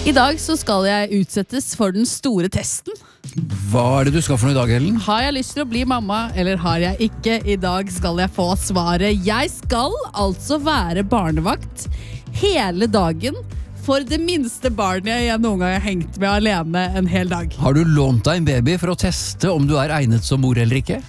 I dag så skal jeg utsettes for den store testen. Hva det du skal for noe I dag, Ellen? Har jeg lyst til å bli mamma, eller har jeg ikke? I dag skal jeg få svaret. Jeg skal altså være barnevakt hele dagen for det minste barnet jeg noen gang har hengt med alene en hel dag. Har du lånt deg en baby for å teste om du egnet som mor eller ikke?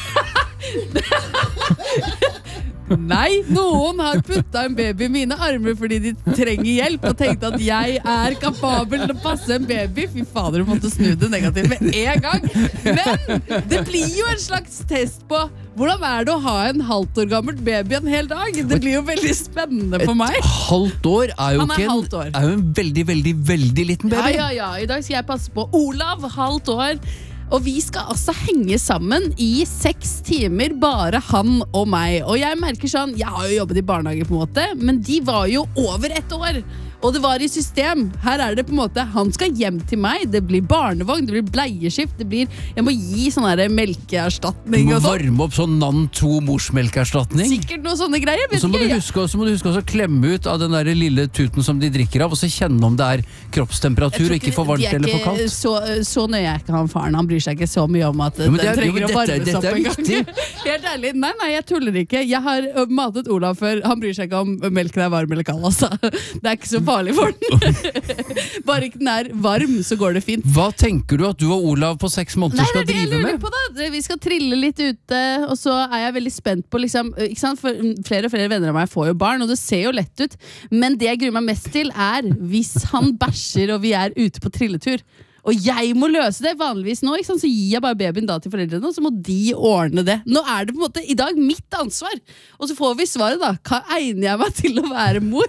Nei, noen har puttet en baby I mine armer fordi de trenger hjelp og tenkte at jeg kapabel til å passe en baby. Fy fader, du måtte snu det negativt med en gang. Men det blir jo en slags test på hvordan det å ha en halvt år gammelt baby en hel dag. Det blir jo veldig spennende for meg. Et halvt år jo Han ikke halvt år. Jo en veldig, veldig, veldig liten baby. Ja. I dag skal jeg passe på Olav, halvt år. Og vi skal altså henge sammen I 6 timer, bare han og meg. Og jeg merker sånn, jeg har jo jobbet I barnehage på en måte, men de var jo over 1 år. Og det var I system. Her det på en måte, han skal hjem til meg, det blir barnevogn, det blir bleieskift, jeg må gi sånn her Du melkeerstatning må og sånn. varme opp sånn NAN 2 morsmelkerstatning. Sikkert noe sånne greier, Og så må du huske også å klemme ut av den der lille tuten som de drikker av, og så kjenne om det kroppstemperatur, ikke for varmt eller for kaldt. Så nøye ikke han faren, han bryr seg ikke så mye om at den trenger å varmes opp en gang. Helt ærlig, nei, jeg tuller ikke. Jeg har matet Olav før, han bryr seg ikke om melken varm eller kald, altså. Det ikke så farlig for den. Bare ikke den varm, så går det fint. Hva tenker du at du og Olav på 6 måneder skal drive med? Jeg lurer på det. Vi skal trille litt ute, og så jeg veldig spent på, liksom, ikke sant? For flere og flere venner av meg får jo barn, og det ser jo lett ut. Men det jeg gruer meg mest til hvis han bæsjer og vi ute på trilletur. Og jeg må løse det vanligvis nå, ikke sant? Så gir jeg bare babyen da til foreldrene, og så må de ordne det. Nå det på en måte I dag mitt ansvar. Og så får vi svaret da. Hva egner jeg meg til å være mor?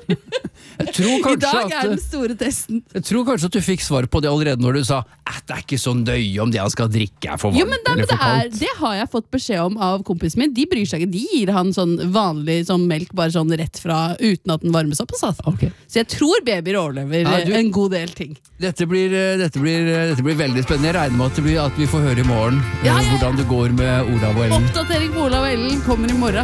I dag den store testen. Jeg tror kanskje at du fikk svar på det allerede når du sa at det ikke så nøye om det han skal drikke for varmt jo, men eller for kaldt. Det har jeg fått beskjed om av kompisen min. De bryr seg ikke. De gir han sånn vanlig sånn melk bare sånn rett fra uten at den varmes opp. Okay. Så jeg tror babyer overlever en god del ting. Dette blir veldig spennende. Jeg regner med at vi får høre I morgen hvordan det går med Olav og Ellen. Oppdatering på Olav og Ellen kommer I morgen.